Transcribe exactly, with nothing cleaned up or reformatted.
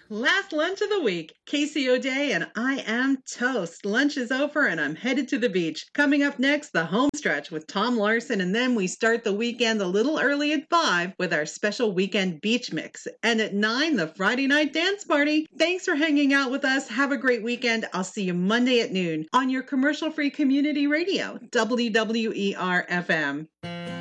Last lunch of the week. Casey O'Day and I am toast. Lunch is over and I'm headed to the beach. Coming up next, the home stretch with Tom Larson, and then we start the weekend a little early at five with our special weekend beach mix. And at nine, the Friday night dance party. Thanks for hanging out with us. Have a great weekend. I'll see you Monday at noon on your commercial-free community radio, W W E R F M.